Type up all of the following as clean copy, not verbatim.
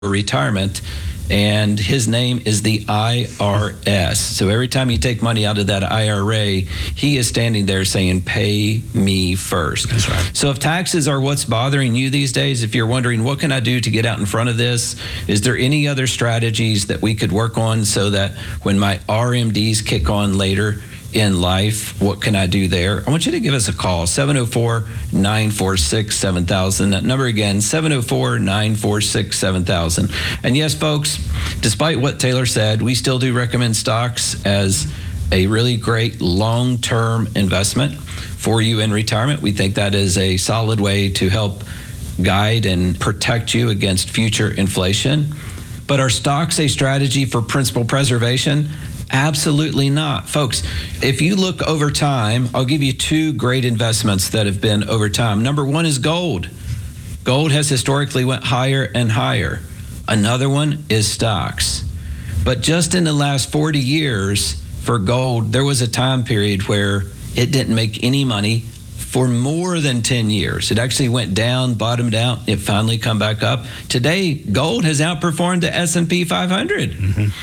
retirement. And his name is the IRS. So every time you take money out of that IRA, he is standing there saying, pay me first. That's right. So if taxes are what's bothering you these days, if you're wondering, what can I do to get out in front of this? Is there any other strategies that we could work on so that when my RMDs kick on later in life, what can I do there? I want you to give us a call, 704-946-7000. That number again, 704-946-7000. And yes, folks, despite what Taylor said, we still do recommend stocks as a really great long-term investment for you in retirement. We think that is a solid way to help guide and protect you against future inflation. But are stocks a strategy for principal preservation? Absolutely not. Folks, if you look over time, I'll give you two great investments that have been over time. Number one is gold. Gold has historically went higher and higher. Another one is stocks. But just in the last 40 years for gold, there was a time period where it didn't make any money for more than 10 years. It actually went down, bottomed out, it finally come back up. Today, gold has outperformed the S&P 500.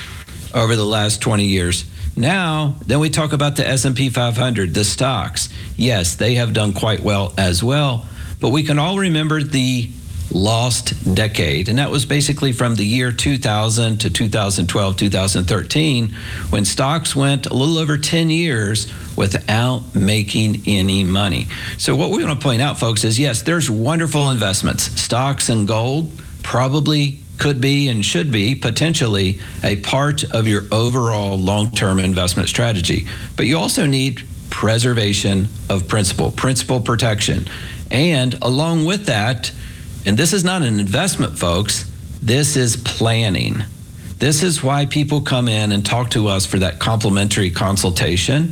Over the last 20 years. Now, then we talk about the S&P 500, the stocks. Yes, they have done quite well as well, but we can all remember the lost decade, and that was basically from the year 2000 to 2012, 2013, when stocks went a little over 10 years without making any money. So what we want to point out, folks, is yes, there's wonderful investments. Stocks and gold probably could be and should be potentially a part of your overall long-term investment strategy. But you also need preservation of principal protection. And along with that, and this is not an investment, folks, this is planning. This is why people come in and talk to us for that complimentary consultation,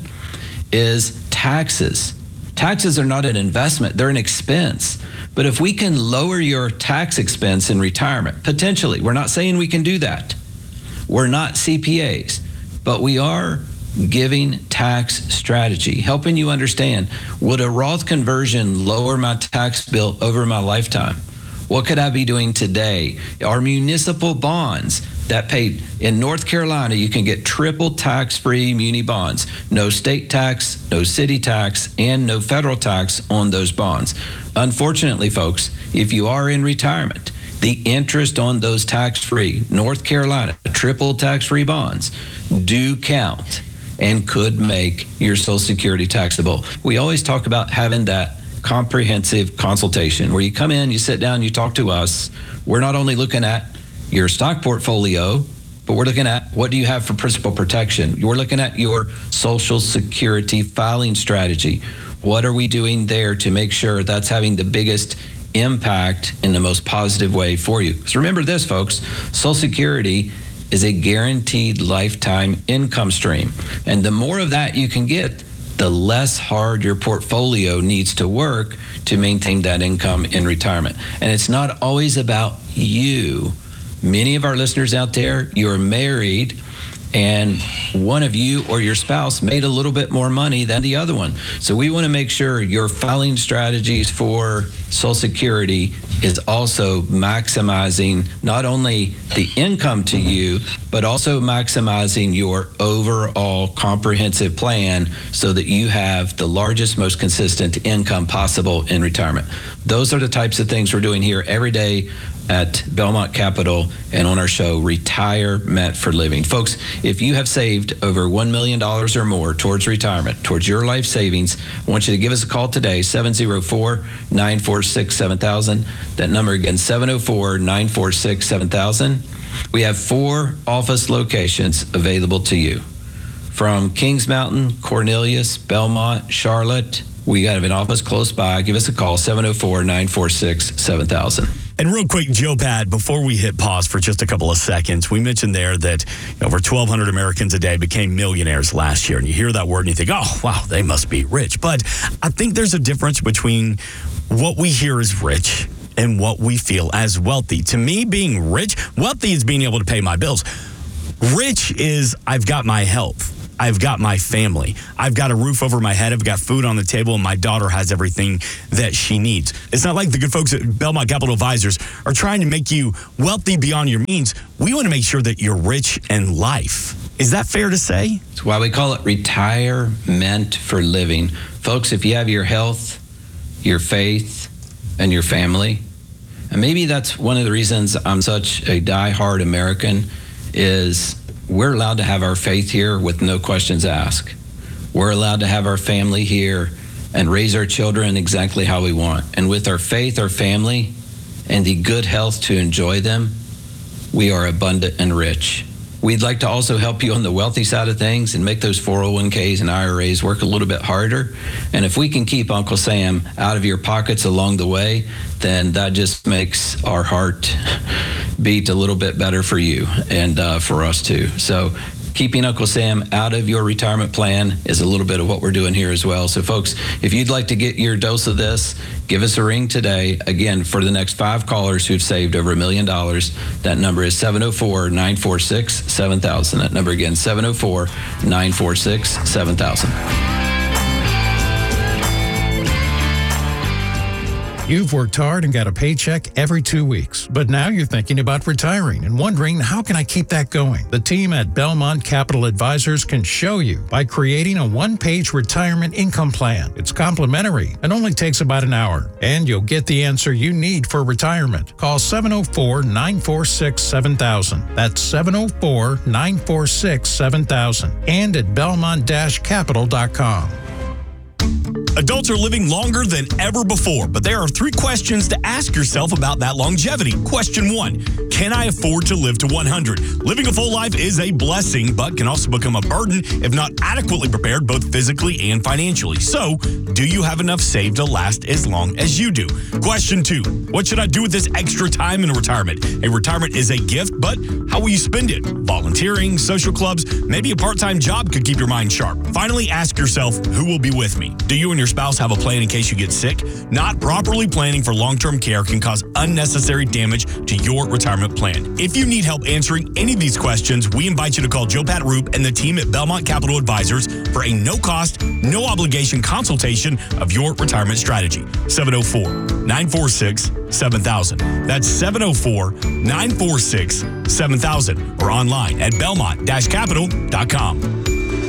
is taxes. Taxes are not an investment, they're an expense. But if we can lower your tax expense in retirement, potentially, we're not saying we can do that. We're not CPAs, but we are giving tax strategy, helping you understand, would a Roth conversion lower my tax bill over my lifetime? What could I be doing today? Our municipal bonds that paid in North Carolina, you can get triple tax-free muni bonds. No state tax, no city tax, and no federal tax on those bonds. Unfortunately, folks, if you are in retirement, the interest on those tax-free North Carolina triple tax-free bonds do count and could make your Social Security taxable. We always talk about having that comprehensive consultation where you come in, you sit down, you talk to us. We're not only looking at your stock portfolio, but we're looking at what do you have for principal protection. We're looking at your Social Security filing strategy. What are we doing there to make sure that's having the biggest impact in the most positive way for you? Because remember this, folks, Social Security is a guaranteed lifetime income stream. And the more of that you can get, the less hard your portfolio needs to work to maintain that income in retirement. And it's not always about you. Many of our listeners out there, you're married and one of you or your spouse made a little bit more money than the other one. So we want to make sure your filing strategies for Social Security is also maximizing not only the income to you, but also maximizing your overall comprehensive plan so that you have the largest, most consistent income possible in retirement. Those are the types of things we're doing here every day at Belmont Capital and on our show, Retirement for Living. Folks, if you have saved over $1 million or more towards retirement, towards your life savings, I want you to give us a call today, 704-946-7000. That number again, 704-946-7000. We have 4 office locations available to you. From Kings Mountain, Cornelius, Belmont, Charlotte. We have an office close by. Give us a call, 704-946-7000. And real quick, Joe Pad, before we hit pause for just a couple of seconds, we mentioned there that over 1,200 Americans a day became millionaires last year. And you hear that word and you think, oh, wow, they must be rich. But I think there's a difference between what we hear as rich and what we feel as wealthy. To me, being rich, wealthy is being able to pay my bills. Rich is I've got my health. I've got my family. I've got a roof over my head. I've got food on the table, and my daughter has everything that she needs. It's not like the good folks at Belmont Capital Advisors are trying to make you wealthy beyond your means. We want to make sure that you're rich in life. Is that fair to say? That's why we call it retirement for living. Folks, if you have your health, your faith, and your family, and maybe that's one of the reasons I'm such a diehard American, is we're allowed to have our faith here with no questions asked. We're allowed to have our family here and raise our children exactly how we want. And with our faith, our family, and the good health to enjoy them, we are abundant and rich. We'd like to also help you on the wealthy side of things and make those 401ks and IRAs work a little bit harder. And if we can keep Uncle Sam out of your pockets along the way, then that just makes our heart beat a little bit better for you and for us too. So keeping Uncle Sam out of your retirement plan is a little bit of what we're doing here as well. So folks, if you'd like to get your dose of this, give us a ring today. Again, for the next 5 callers who've saved over $1 million, that number is 704-946-7000. That number again, 704-946-7000. You've worked hard and got a paycheck every 2 weeks, but now you're thinking about retiring and wondering, how can I keep that going? The team at Belmont Capital Advisors can show you by creating a one-page retirement income plan. It's complimentary and only takes about an hour, and you'll get the answer you need for retirement. Call 704-946-7000. That's 704-946-7000 and at belmont-capital.com. Adults are living longer than ever before, but there are 3 questions to ask yourself about that longevity. Question 1, can I afford to live to 100? Living a full life is a blessing, but can also become a burden if not adequately prepared both physically and financially. So, do you have enough saved to last as long as you do? Question 2, what should I do with this extra time in retirement? A retirement is a gift, but how will you spend it? Volunteering, social clubs, maybe a part-time job could keep your mind sharp. Finally, ask yourself, who will be with me? Do you and your spouse have a plan in case you get sick? Not properly planning for long-term care can cause unnecessary damage to your retirement plan. If you need help answering any of these questions, we invite you to call Joe Pat Roop and the team at Belmont Capital Advisors for a no-cost, no-obligation consultation of your retirement strategy. 704-946-7000. That's 704-946-7000 or online at belmont-capital.com.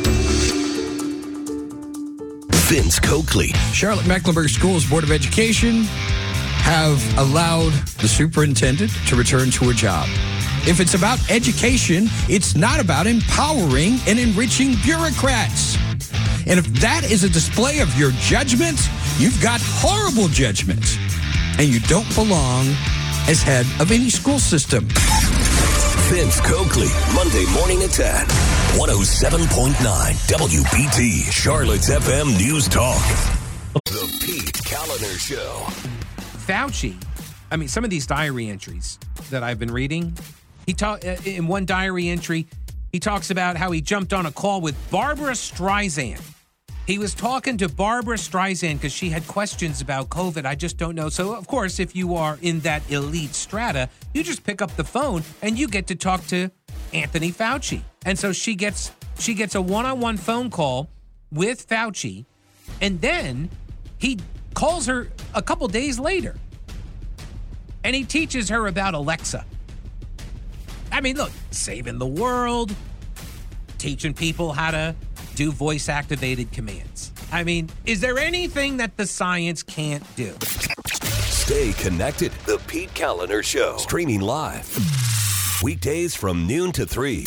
Vince Coakley. Charlotte-Mecklenburg Schools Board of Education have allowed the superintendent to return to her job. If it's about education, it's not about empowering and enriching bureaucrats. And if that is a display of your judgment, you've got horrible judgment. And you don't belong as head of any school system. Vince Coakley, Monday morning at 10. 107.9 WBT, Charlotte's FM News Talk. The Pete Kaliner Show. Fauci, some of these diary entries that I've been reading, in one diary entry, he talks about how he jumped on a call with Barbara Streisand. He was talking to Barbara Streisand because she had questions about COVID. I just don't know. So, of course, if you are in that elite strata, you just pick up the phone and you get to talk to Anthony Fauci. And so she gets a one-on-one phone call with Fauci, and then he calls her a couple days later, and he teaches her about Alexa. Look, saving the world, teaching people how to do voice-activated commands. Is there anything that the science can't do? Stay connected. The Pete Kaliner Show. Streaming live. Weekdays from noon to 3.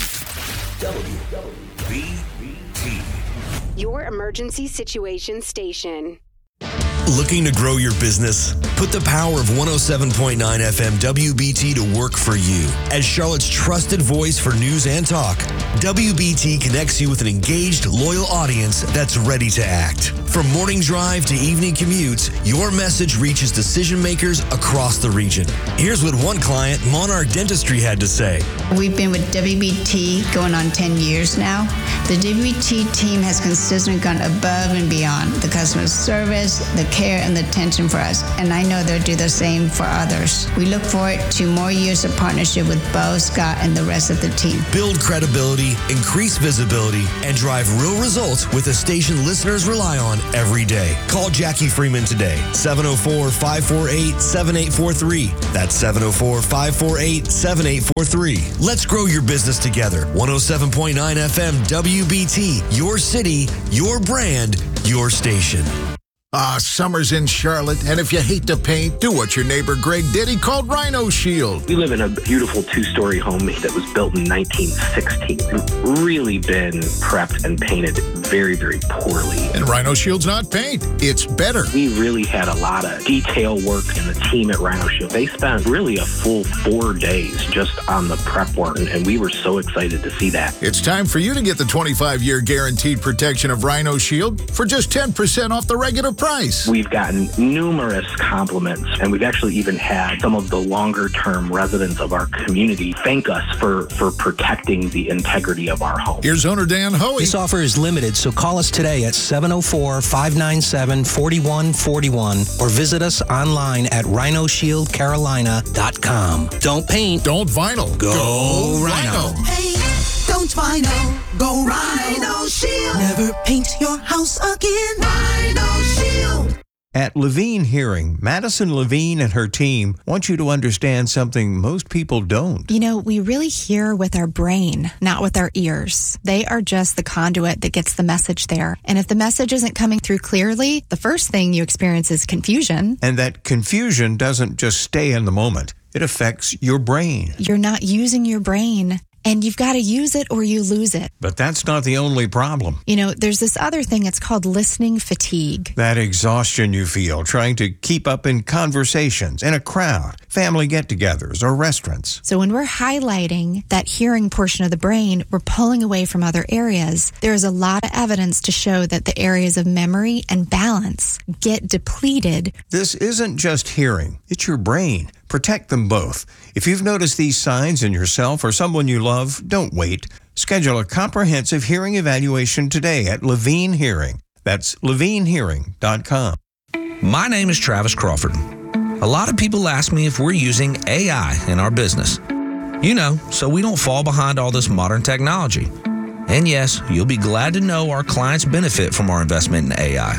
WBT. Your emergency situation station. Looking to grow your business? Put the power of 107.9 FM WBT to work for you. As Charlotte's trusted voice for news and talk, WBT connects you with an engaged, loyal audience that's ready to act. From morning drive to evening commutes, your message reaches decision makers across the region. Here's what one client, Monarch Dentistry, had to say. We've been with WBT going on 10 years now. The WBT team has consistently gone above and beyond the customer service, the care, and the attention for us. And I know know they'll do the same for others. We look forward to more years of partnership with Bo, Scott, and the rest of the team. Build credibility, increase visibility, and drive real results with a station listeners rely on every day. Call Jackie Freeman today, 704-548-7843. That's 704-548-7843. Let's grow your business together. 107.9 FM WBT, your city, your brand, your station. Summer's in Charlotte, and if you hate to paint, do what your neighbor Greg did. He called Rhino Shield. We live in a beautiful two-story home that was built in 1916. It's really been prepped and painted very, very poorly. And Rhino Shield's not paint. It's better. We really had a lot of detail work, and the team at Rhino Shield, they spent really a full 4 days just on the prep work, and we were so excited to see that. It's time for you to get the 25-year guaranteed protection of Rhino Shield for just 10% off the regular price. We've gotten numerous compliments, and we've actually even had some of the longer-term residents of our community thank us for protecting the integrity of our home. Here's owner Dan Hoey. This offer is limited, so call us today at 704-597-4141 or visit us online at rhinoshieldcarolina.com. Don't paint. Don't vinyl. Go Rhino. Hey, don't vinyl. Go Rhino Shield. Never paint your house again. Rhino Shield. At Levine Hearing, Madison Levine and her team want you to understand something most people don't. You know, we really hear with our brain, not with our ears. They are just the conduit that gets the message there. And if the message isn't coming through clearly, the first thing you experience is confusion. And that confusion doesn't just stay in the moment. It affects your brain. You're not using your brain. And you've got to use it or you lose it. But that's not the only problem. You know, there's this other thing, it's called listening fatigue. That exhaustion you feel trying to keep up in conversations, in a crowd, family get-togethers, or restaurants. So when we're highlighting that hearing portion of the brain, we're pulling away from other areas. There's a lot of evidence to show that the areas of memory and balance get depleted. This isn't just hearing, it's your brain. Protect them both. If you've noticed these signs in yourself or someone you love, don't wait. Schedule a comprehensive hearing evaluation today at Levine Hearing. That's levinehearing.com. My name is Travis Crawford. A lot of people ask me if we're using AI in our business. You know, so we don't fall behind all this modern technology. And yes, you'll be glad to know our clients benefit from our investment in AI.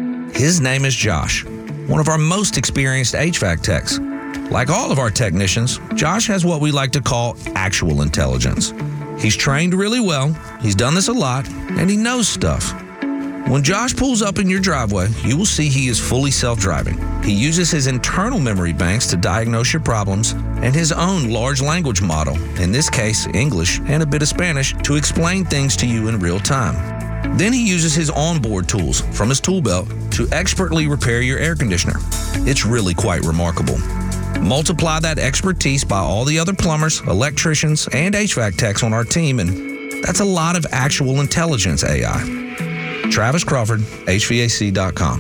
His name is Josh, one of our most experienced HVAC techs. Like all of our technicians, Josh has what we like to call actual intelligence. He's trained really well, he's done this a lot, and he knows stuff. When Josh pulls up in your driveway, you will see he is fully self-driving. He uses his internal memory banks to diagnose your problems and his own large language model, in this case English and a bit of Spanish, to explain things to you in real time. Then he uses his onboard tools from his tool belt to expertly repair your air conditioner. It's really quite remarkable. Multiply that expertise by all the other plumbers, electricians, and HVAC techs on our team, and that's a lot of actual intelligence AI. Travis Crawford, HVAC.com.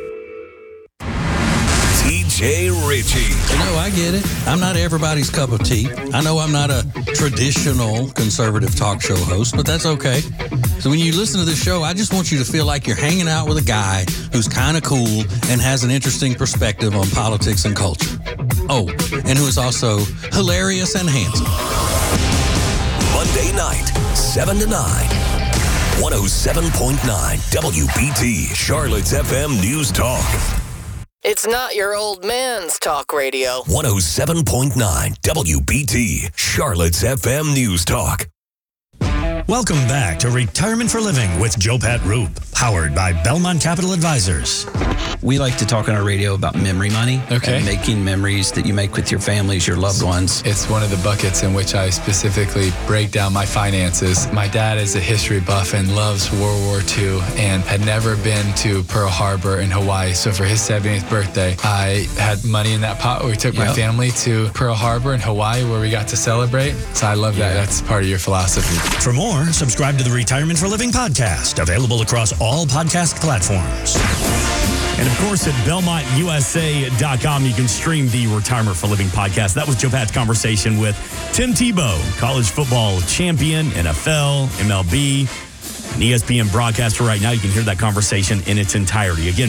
TJ Ritchie. You know, I get it. I'm not everybody's cup of tea. I know I'm not a traditional conservative talk show host, but that's okay. So when you listen to this show, I just want you to feel like you're hanging out with a guy who's kind of cool and has an interesting perspective on politics and culture. Oh, and who is also hilarious and handsome. Monday night, 7 to 9. 107.9 WBT, Charlotte's FM News Talk. It's not your old man's talk radio. 107.9 WBT, Charlotte's FM News Talk. Welcome back to Retirement for Living with Joe Pat Roop, powered by Belmont Capital Advisors. We like to talk on our radio about memory money. Okay. And making memories that you make with your families, your loved ones. It's one of the buckets in which I specifically break down my finances. My dad is a history buff and loves World War II and had never been to Pearl Harbor in Hawaii. So for his 70th birthday, I had money in that pot. We took my family to Pearl Harbor in Hawaii where we got to celebrate. So I love that. That's part of your philosophy. For more, subscribe to the Retirement for Living podcast, available across all podcast platforms. And of course, at BelmontUSA.com, you can stream the Retirement for Living podcast. That was Joe Pat's conversation with Tim Tebow, college football champion, NFL, MLB. an ESPN broadcaster right now. You can hear that conversation in its entirety. Again,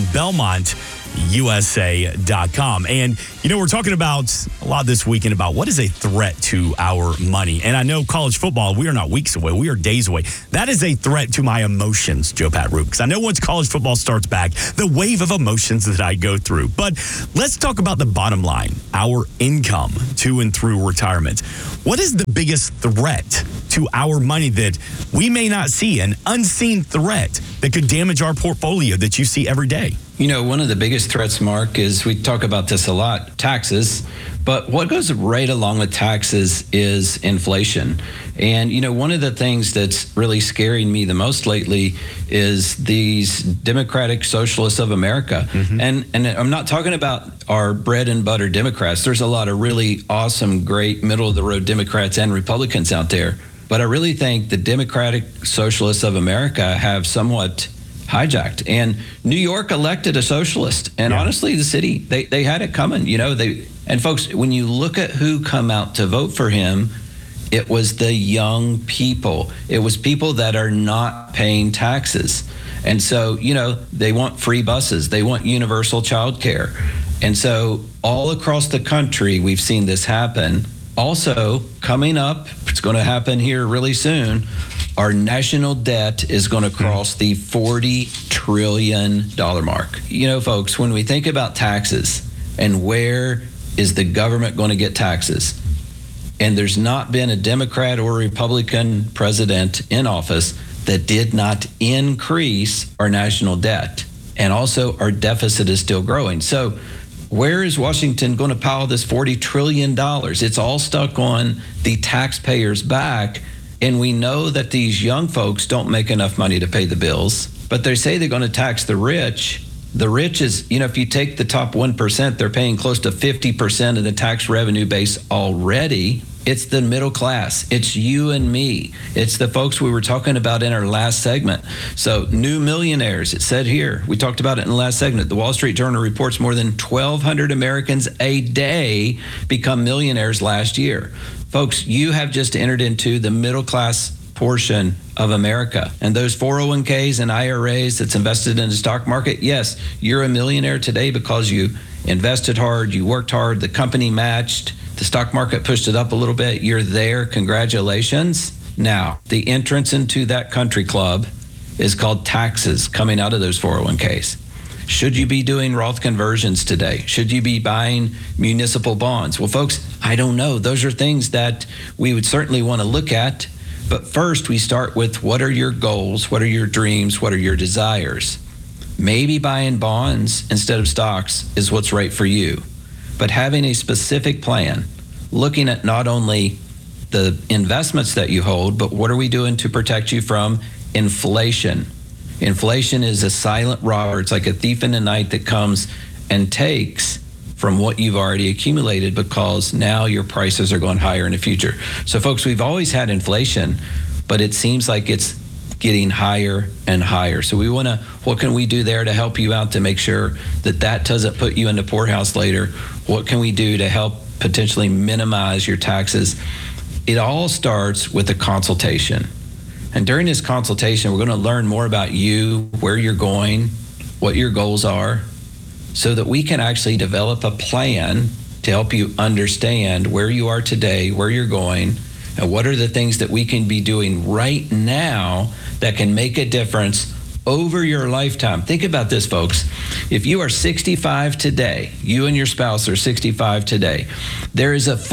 BelmontUSA.com. And, we're talking about a lot this weekend about what is a threat to our money. And I know college football, we are not weeks away. We are days away. That is a threat to my emotions, Joe Pat Roop, because I know once college football starts back, the wave of emotions that I go through. But let's talk about the bottom line, our income to and through retirement. What is the biggest threat to our money that we may not see, an unseen threat that could damage our portfolio that you see every day? One of the biggest threats, Mark, is we talk about this a lot, taxes. But what goes right along with taxes is inflation. And, one of the things that's really scaring me the most lately is these Democratic Socialists of America. Mm-hmm. And I'm not talking about our bread and butter Democrats. There's a lot of really awesome, great middle-of-the-road Democrats and Republicans out there. But I really think the Democratic Socialists of America have somewhat hijacked. And New York elected a socialist. And honestly, the city, they had it coming. And folks, when you look at who come out to vote for him, it was the young people. It was people that are not paying taxes. And so, they want free buses. They want universal child care. And so all across the country, we've seen this happen. Also, coming up, it's going to happen here really soon, our national debt is going to cross the $40 trillion mark. Folks, when we think about taxes and where is the government going to get taxes, and there's not been a Democrat or Republican president in office that did not increase our national debt. And also our deficit is still growing. So where is Washington going to pile this $40 trillion? It's all stuck on the taxpayers' back. And we know that these young folks don't make enough money to pay the bills, but they say they're going to tax the rich. The rich is, if you take the top 1%, they're paying close to 50% of the tax revenue base already. It's the middle class. It's you and me. It's the folks we were talking about in our last segment. So new millionaires, it said here, we talked about it in the last segment. The Wall Street Journal reports more than 1,200 Americans a day become millionaires last year. Folks, you have just entered into the middle class portion of America. And those 401ks and IRAs that's invested in the stock market, yes, you're a millionaire today because you invested hard, you worked hard, the company matched, the stock market pushed it up a little bit, you're there, congratulations. Now, the entrance into that country club is called taxes coming out of those 401ks. Should you be doing Roth conversions today? Should you be buying municipal bonds? Well, folks, I don't know. Those are things that we would certainly want to look at. But first, we start with what are your goals? What are your dreams? What are your desires? Maybe buying bonds instead of stocks is what's right for you. But having a specific plan, looking at not only the investments that you hold, but what are we doing to protect you from inflation? Inflation is a silent robber. It's like a thief in the night that comes and takes from what you've already accumulated because now your prices are going higher in the future. So folks, we've always had inflation, but it seems like it's getting higher and higher. So we want to, what can we do there to help you out to make sure that that doesn't put you in the poorhouse later? What can we do to help potentially minimize your taxes? It all starts with a consultation. And during this consultation, we're going to learn more about you, where you're going, what your goals are, so that we can actually develop a plan to help you understand where you are today, where you're going, and what are the things that we can be doing right now that can make a difference over your lifetime. Think about this, folks. If you are 65 today, you and your spouse are 65 today, there is a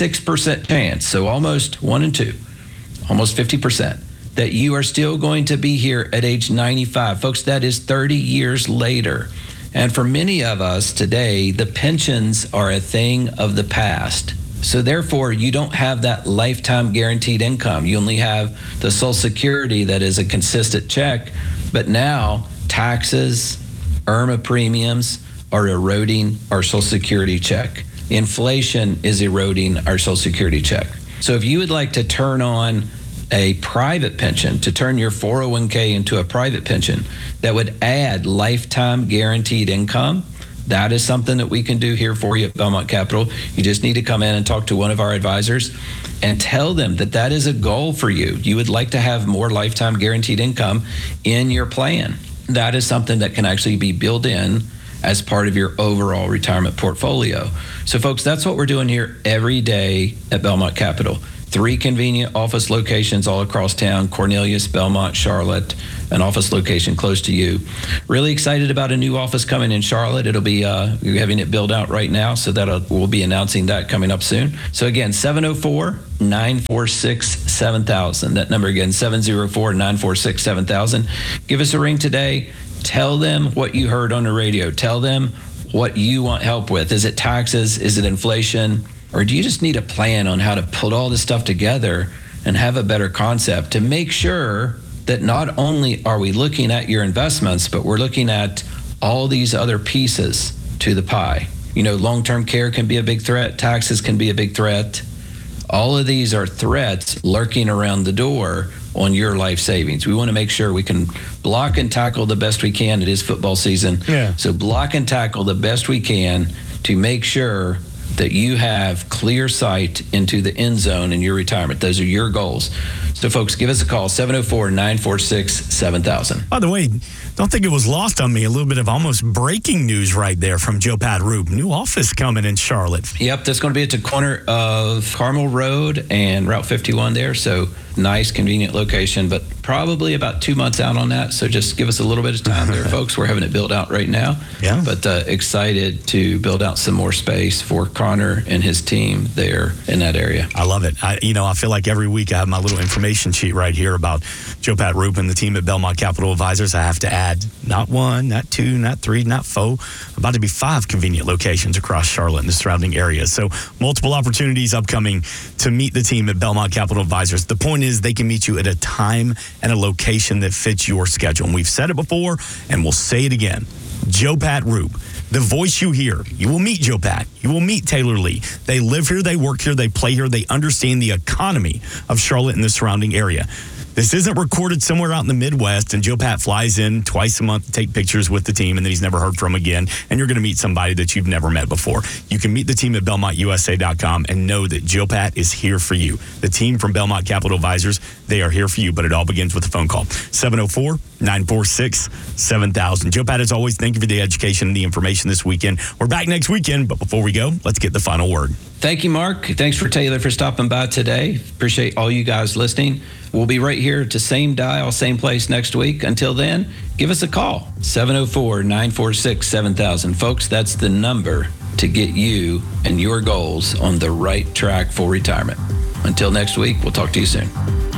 46% chance, so almost 1 in 2, almost 50%, that you are still going to be here at age 95. Folks, that is 30 years later. And for many of us today, the pensions are a thing of the past. So therefore, you don't have that lifetime guaranteed income. You only have the Social Security that is a consistent check. But now taxes, IRMAA premiums are eroding our Social Security check. Inflation is eroding our Social Security check. So if you would like to turn on a private pension, to turn your 401k into a private pension that would add lifetime guaranteed income, that is something that we can do here for you at Belmont Capital. You just need to come in and talk to one of our advisors. and tell them that that is a goal for you. You would like to have more lifetime guaranteed income in your plan. That is something that can actually be built in as part of your overall retirement portfolio. So folks, that's what we're doing here every day at Belmont Capital. 3 convenient office locations all across town: Cornelius, Belmont, Charlotte, an office location close to you. Really excited about a new office coming in Charlotte. It'll be we're having it built out right now, so we'll be announcing that coming up soon. So again, 704-946-7000. That number again, 704-946-7000. Give us a ring today. Tell them what you heard on the radio. Tell them what you want help with. Is it taxes? Is it inflation? Or do you just need a plan on how to put all this stuff together and have a better concept to make sure that not only are we looking at your investments, but we're looking at all these other pieces to the pie? You know, long-term care can be a big threat. Taxes can be a big threat. All of these are threats lurking around the door on your life savings. We want to make sure we can block and tackle the best we can. It is football season. Yeah. So block and tackle the best we can to make sure that you have clear sight into the end zone in your retirement. Those are your goals. So folks, give us a call, 704-946-7000. By the way, don't think it was lost on me. A little bit of almost breaking news right there from Joe Pat Rube. New office coming in Charlotte. Yep, that's going to be at the corner of Carmel Road and Route 51 there. So nice, convenient location, but probably about 2 months out on that. So just give us a little bit of time there, folks. We're having it built out right now. Yeah. But excited to build out some more space for Connor and his team there in that area. I love it. I feel like every week I have my little information sheet right here about Joe Pat Rube and the team at Belmont Capital Advisors. I have to add not 1, not 2, not 3, not 4, about to be 5 convenient locations across Charlotte and the surrounding areas. So multiple opportunities upcoming to meet the team at Belmont Capital Advisors. The point is they can meet you at a time and a location that fits your schedule. And we've said it before and we'll say it again. Joe Pat Rube, the voice you hear. You will meet Joe Pat. You will meet Taylor Lee. They live here, they work here, they play here, they understand the economy of Charlotte and the surrounding area. This isn't recorded somewhere out in the Midwest and Joe Pat flies in twice a month to take pictures with the team and then he's never heard from again and you're going to meet somebody that you've never met before. You can meet the team at BelmontUSA.com and know that Joe Pat is here for you. The team from Belmont Capital Advisors, they are here for you, but it all begins with a phone call. 704-946-7000. Joe Pat, as always, thank you for the education and the information this weekend. We're back next weekend, but before we go, let's get the final word. Thank you, Mark. Thanks for Taylor for stopping by today. Appreciate all you guys listening. We'll be right here at the same dial, same place next week. Until then, give us a call, 704-946-7000. Folks, that's the number to get you and your goals on the right track for retirement. Until next week, we'll talk to you soon.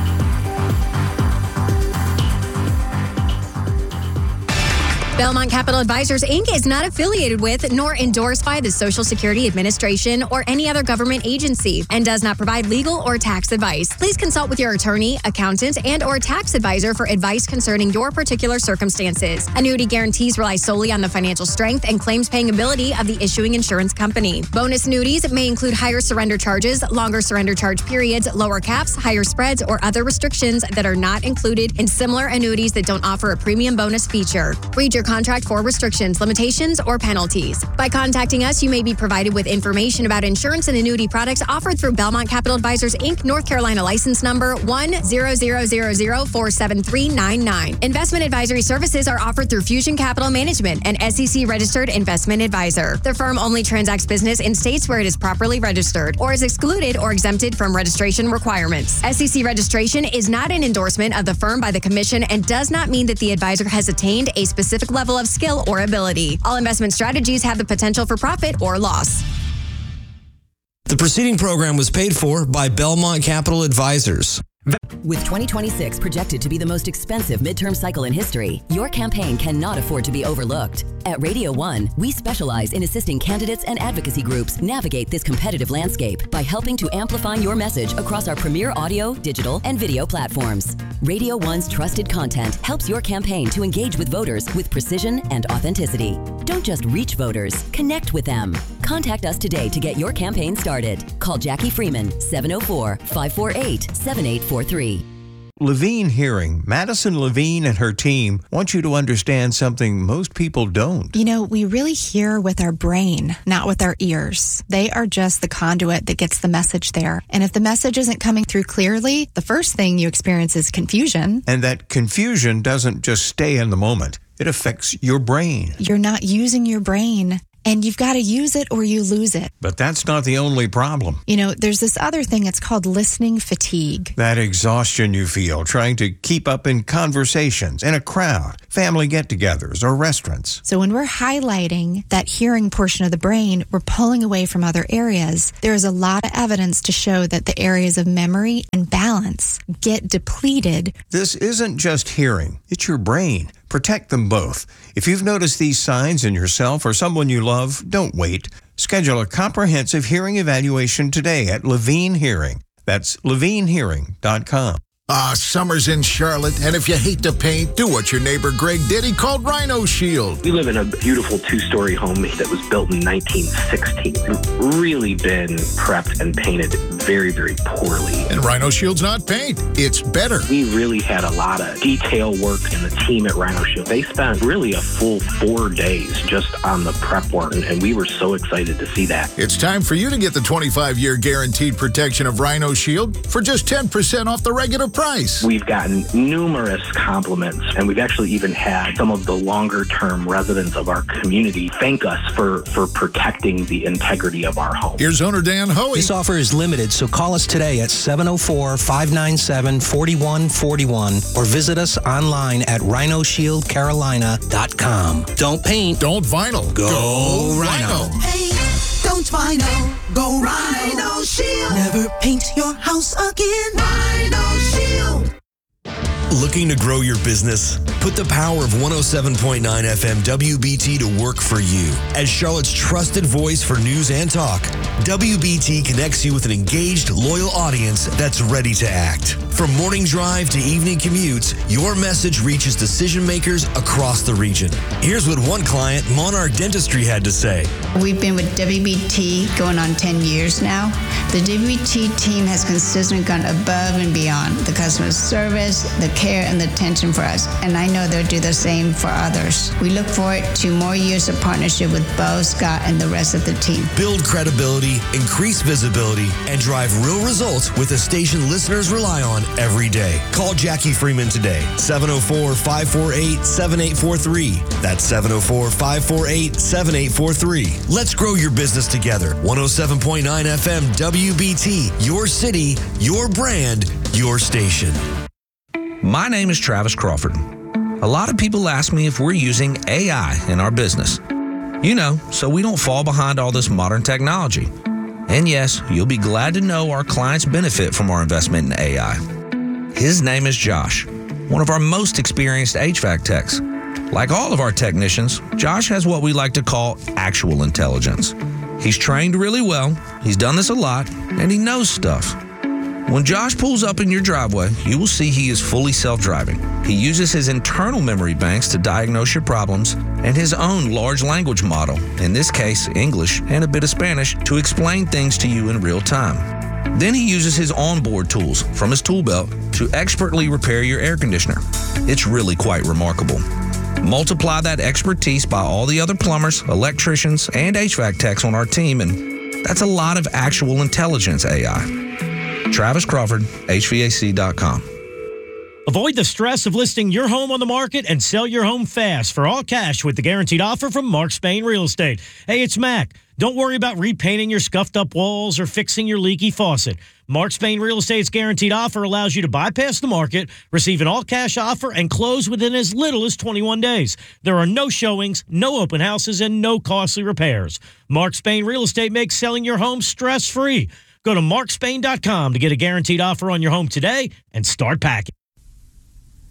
Belmont Capital Advisors, Inc. is not affiliated with nor endorsed by the Social Security Administration or any other government agency and does not provide legal or tax advice. Please consult with your attorney, accountant, and or tax advisor for advice concerning your particular circumstances. Annuity guarantees rely solely on the financial strength and claims paying ability of the issuing insurance company. Bonus annuities may include higher surrender charges, longer surrender charge periods, lower caps, higher spreads, or other restrictions that are not included in similar annuities that don't offer a premium bonus feature. Read your contract for restrictions, limitations, or penalties. By contacting us, you may be provided with information about insurance and annuity products offered through Belmont Capital Advisors, Inc., North Carolina license number 10000047399. Investment advisory services are offered through Fusion Capital Management, an SEC-registered investment advisor. The firm only transacts business in states where it is properly registered or is excluded or exempted from registration requirements. SEC registration is not an endorsement of the firm by the Commission and does not mean that the advisor has attained a specific level of skill or ability. All investment strategies have the potential for profit or loss. The preceding program was paid for by Belmont Capital Advisors. With 2026 projected to be the most expensive midterm cycle in history, your campaign cannot afford to be overlooked. At Radio 1, we specialize in assisting candidates and advocacy groups navigate this competitive landscape by helping to amplify your message across our premier audio, digital, and video platforms. Radio 1's trusted content helps your campaign to engage with voters with precision and authenticity. Don't just reach voters, connect with them. Contact us today to get your campaign started. Call Jackie Freeman, 704-548-7843. Levine Hearing. Madison Levine and her team want you to understand something most people don't. You know, we really hear with our brain, not with our ears. They are just the conduit that gets the message there. And if the message isn't coming through clearly, the first thing you experience is confusion. And that confusion doesn't just stay in the moment. It affects your brain. You're not using your brain. And you've got to use it or you lose it. But that's not the only problem. You know, there's this other thing, it's called listening fatigue. That exhaustion you feel trying to keep up in conversations, in a crowd, family get-togethers, or restaurants. So when we're highlighting that hearing portion of the brain, we're pulling away from other areas. There is a lot of evidence to show that the areas of memory and balance get depleted. This isn't just hearing, it's your brain. Protect them both. If you've noticed these signs in yourself or someone you love, don't wait. Schedule a comprehensive hearing evaluation today at Levine Hearing. That's levinehearing.com. Summer's in Charlotte, and if you hate to paint, do what your neighbor Greg did. He called Rhino Shield. We live in a beautiful two-story home that was built in 1916. It's really been prepped and painted very, very poorly. And Rhino Shield's not paint. It's better. We really had a lot of detail work, and the team at Rhino Shield, they spent really a full 4 days just on the prep work, and we were so excited to see that. It's time for you to get the 25-year guaranteed protection of Rhino Shield for just 10% off the regular price. We've gotten numerous compliments, and we've actually even had some of the longer-term residents of our community thank us for protecting the integrity of our home. Here's owner Dan Hoey. This offer is limited, so call us today at 704-597-4141 or visit us online at rhinoshieldcarolina.com. Don't paint. Don't vinyl. Go Rhino. Hey, don't vinyl. Go Rhino Shield. Never paint your house again. Rhino Shield. Looking to grow your business? Put the power of 107.9 FM WBT to work for you. As Charlotte's trusted voice for news and talk, WBT connects you with an engaged, loyal audience that's ready to act. From morning drive to evening commutes, your message reaches decision makers across the region. Here's what one client, Monarch Dentistry, had to say. We've been with WBT going on 10 years now. The WBT team has consistently gone above and beyond the customer service, the care, and the attention for us. And I know they'll do the same for others. We look forward to more years of partnership with Bo, Scott, and the rest of the team. Build credibility, increase visibility, and drive real results with a station listeners rely on every day. Call Jackie Freeman today, 704-548-7843. That's 704-548-7843. Let's grow your business together. 107.9 FM WBT, your city, your brand, your station. My name is Travis Crawford. A lot of people ask me if we're using AI in our business. You know, so we don't fall behind all this modern technology. And yes, you'll be glad to know our clients benefit from our investment in AI. His name is Josh, one of our most experienced HVAC techs. Like all of our technicians, Josh has what we like to call actual intelligence. He's trained really well, he's done this a lot, and he knows stuff. When Josh pulls up in your driveway, you will see he is fully self-driving. He uses his internal memory banks to diagnose your problems and his own large language model, in this case, English and a bit of Spanish, to explain things to you in real time. Then he uses his onboard tools from his tool belt to expertly repair your air conditioner. It's really quite remarkable. Multiply that expertise by all the other plumbers, electricians, and HVAC techs on our team, and that's a lot of actual intelligence AI. Travis Crawford, HVAC.com. Avoid the stress of listing your home on the market and sell your home fast for all cash with the guaranteed offer from Mark Spain Real Estate. Hey, it's Mac. Don't worry about repainting your scuffed up walls or fixing your leaky faucet. Mark Spain Real Estate's guaranteed offer allows you to bypass the market, receive an all-cash offer, and close within as little as 21 days. There are no showings, no open houses, and no costly repairs. Mark Spain Real Estate makes selling your home stress-free. Go to markspain.com to get a guaranteed offer on your home today and start packing.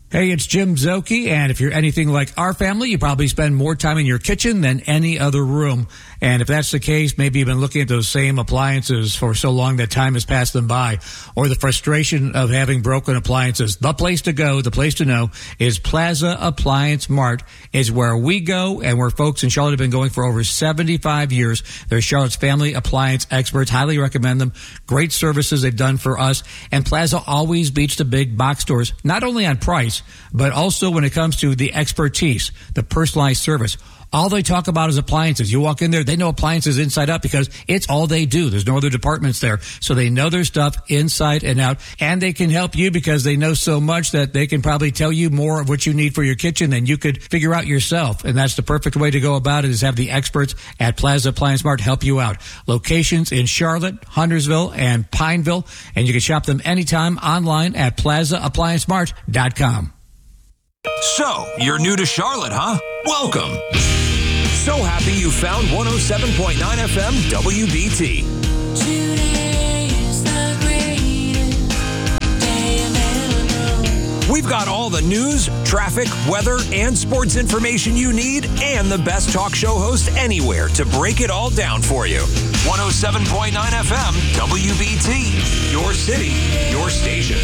Hey, it's Jim Zoki, and if you're anything like our family, you probably spend more time in your kitchen than any other room. And if that's the case, maybe you've been looking at those same appliances for so long that time has passed them by, or the frustration of having broken appliances. The place to go, the place to know is Plaza Appliance Mart is where we go, and where folks in Charlotte have been going for over 75 years. They're Charlotte's family appliance experts. Highly recommend them. Great services they've done for us. And Plaza always beats the big box stores, not only on price, but also when it comes to the expertise, the personalized service. All they talk about is appliances. You walk in there, they know appliances inside out because it's all they do. There's no other departments there. So they know their stuff inside and out. And they can help you because they know so much that they can probably tell you more of what you need for your kitchen than you could figure out yourself. And that's the perfect way to go about it, is have the experts at Plaza Appliance Mart help you out. Locations in Charlotte, Huntersville, and Pineville. And you can shop them anytime online at plazaappliancemart.com. So, you're new to Charlotte, huh? Welcome. So happy you found 107.9 FM WBT. Today is the greatest day I've ever known. We've got all the news, traffic, weather, and sports information you need, and the best talk show host anywhere to break it all down for you. 107.9 FM WBT. Your city, your station.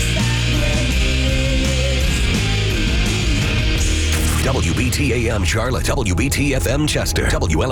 WBT AM Charlotte, WBT FM Chester,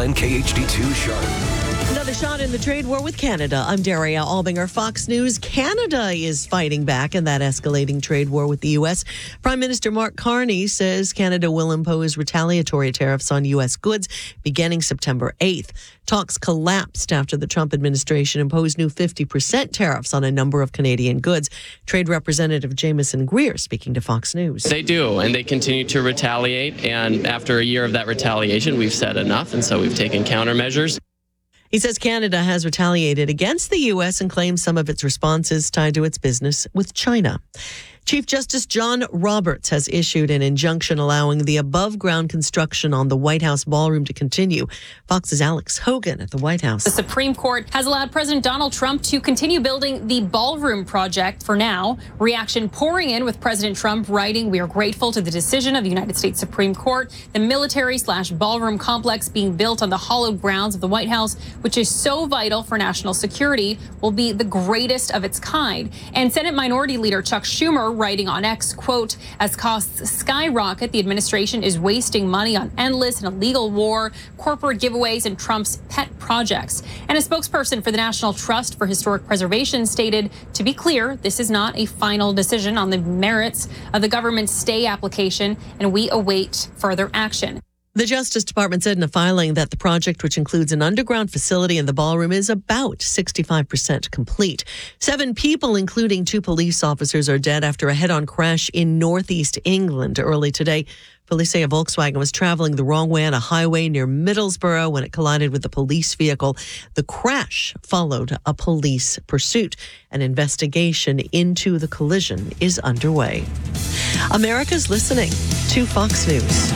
WLNKHD2 Charlotte. Another shot in the trade war with Canada. I'm Daria Albinger, Fox News. Canada is fighting back in that escalating trade war with the U.S. Prime Minister Mark Carney says Canada will impose retaliatory tariffs on U.S. goods beginning September 8th. Talks collapsed after the Trump administration imposed new 50% tariffs on a number of Canadian goods. Trade Representative Jameson Greer speaking to Fox News. They do, and they continue to retaliate. And after a year of that retaliation, we've said enough, and so we've taken countermeasures. He says Canada has retaliated against the U.S. and claims some of its responses tied to its business with China. Chief Justice John Roberts has issued an injunction allowing the above-ground construction on the White House ballroom to continue. Fox's Alex Hogan at the White House. The Supreme Court has allowed President Donald Trump to continue building the ballroom project for now. Reaction pouring in with President Trump writing, "We are grateful to the decision of the United States Supreme Court. The military/ballroom complex being built on the hallowed grounds of the White House, which is so vital for national security, will be the greatest of its kind." And Senate Minority Leader Chuck Schumer writing on X, quote, "As costs skyrocket, the administration is wasting money on endless and illegal war, corporate giveaways, and Trump's pet projects." And a spokesperson for the National Trust for Historic Preservation stated, "To be clear, this is not a final decision on the merits of the government's stay application, and we await further action." The Justice Department said in a filing that the project, which includes an underground facility in the ballroom, is about 65% complete. 7 people, including 2 police officers, are dead after a head-on crash in northeast England early today. Police say a Volkswagen was traveling the wrong way on a highway near Middlesbrough when it collided with a police vehicle. The crash followed a police pursuit. An investigation into the collision is underway. America's listening to Fox News.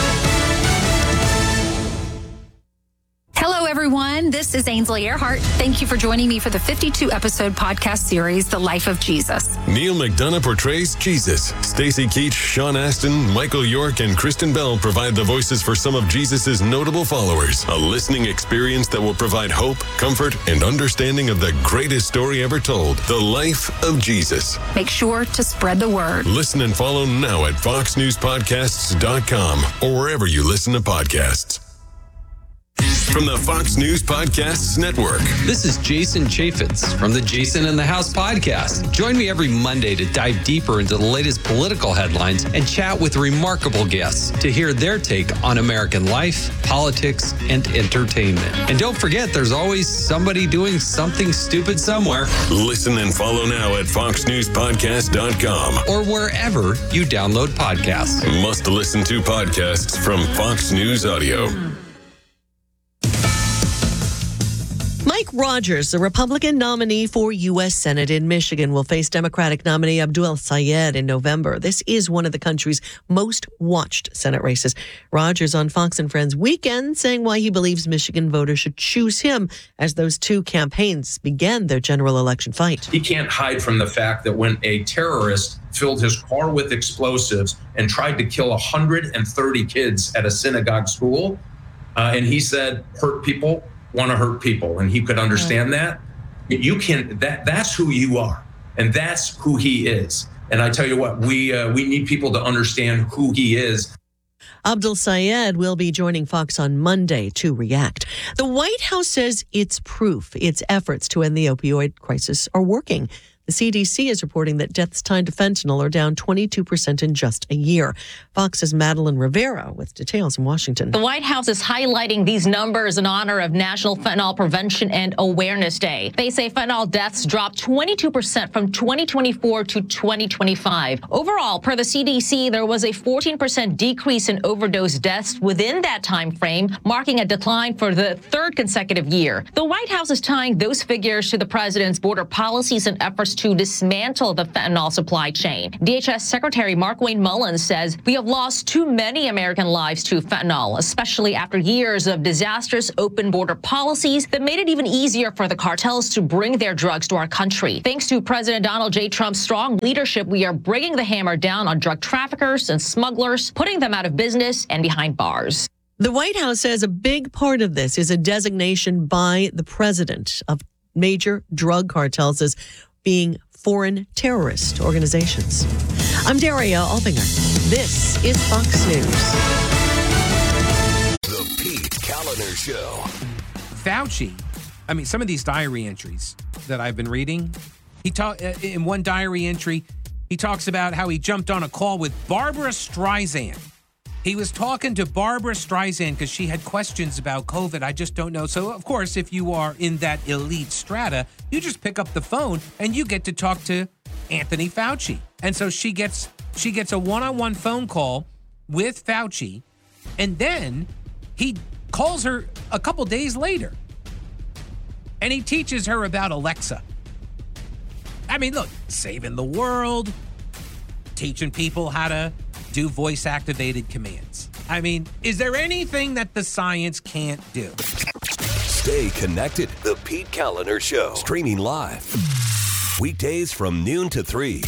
Hello, everyone. This is Ainsley Earhart. Thank you for joining me for the 52-episode podcast series, The Life of Jesus. Neil McDonough portrays Jesus. Stacey Keach, Sean Astin, Michael York, and Kristen Bell provide the voices for some of Jesus' notable followers. A listening experience that will provide hope, comfort, and understanding of the greatest story ever told, The Life of Jesus. Make sure to spread the word. Listen and follow now at foxnewspodcasts.com or wherever you listen to podcasts. From the Fox News Podcasts Network. This is Jason Chaffetz from the Jason in the House podcast. Join me every Monday to dive deeper into the latest political headlines and chat with remarkable guests to hear their take on American life, politics, and entertainment. And don't forget, there's always somebody doing something stupid somewhere. Listen and follow now at foxnewspodcast.com or wherever you download podcasts. Must listen to podcasts from Fox News Audio. Mike Mike Rogers, the Republican nominee for U.S. Senate in Michigan, will face Democratic nominee Abdul Sayed in November. This is one of the country's most watched Senate races. Rogers on Fox and Friends Weekend saying why he believes Michigan voters should choose him as those two campaigns began their general election fight. He can't hide from the fact that when a terrorist filled his car with explosives and tried to kill 130 kids at a synagogue school, and he said, hurt people want to hurt people, and he could understand that. That's who you are, and that's who he is. And I tell you what, we need people to understand who he is. Abdul Sayed will be joining Fox on Monday to react. The White House says it's proof its efforts to end the opioid crisis are working. The CDC is reporting that deaths tied to fentanyl are down 22% in just a year. Fox's Madeline Rivera with details in Washington. The White House is highlighting these numbers in honor of National Fentanyl Prevention and Awareness Day. They say fentanyl deaths dropped 22% from 2024 to 2025. Overall, per the CDC, there was a 14% decrease in overdose deaths within that time frame, marking a decline for the third consecutive year. The White House is tying those figures to the president's border policies and efforts to dismantle the fentanyl supply chain. DHS Secretary Markwayne Mullins says we have lost too many American lives to fentanyl, especially after years of disastrous open border policies that made it even easier for the cartels to bring their drugs to our country. Thanks to President Donald J. Trump's strong leadership, we are bringing the hammer down on drug traffickers and smugglers, putting them out of business and behind bars. The White House says a big part of this is a designation by the president of major drug cartels as being foreign terrorist organizations. I'm Daria Alfinger. This is Fox News. The Pete Kaliner Show. Fauci, some of these diary entries that I've been reading, in one diary entry, he talks about how he jumped on a call with Barbara Streisand. He was talking to Barbara Streisand because she had questions about COVID. I just don't know. So, of course, if you are in that elite strata, you just pick up the phone and you get to talk to Anthony Fauci. And so she gets a one-on-one phone call with Fauci, and then he calls her a couple days later, and he teaches her about Alexa. Look, saving the world, teaching people how to do voice-activated commands. Is there anything that the science can't do? Stay connected. The Pete Kaliner Show. Streaming live. Weekdays from noon to 3.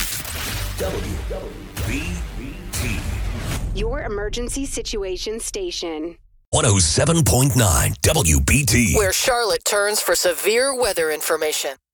WBT. Your emergency situation station. 107.9 WBT. Where Charlotte turns for severe weather information.